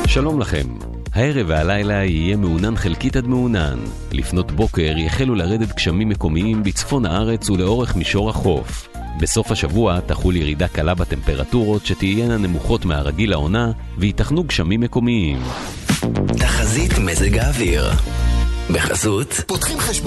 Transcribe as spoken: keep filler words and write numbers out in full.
שלום לכם. הערב והלילה יהיה מעונן חלקית עד מעונן. לפנות בוקר יחלו לרדת גשמים מקומיים בצפון הארץ ולאורך מישור החוף. בסוף השבוע תחול ירידה קלה בטמפרטורות שתהיינה נמוכות מהרגיל לעונה ויתכנו גשמים מקומיים. תחזית מזג האוויר בחסות פותחים חשבון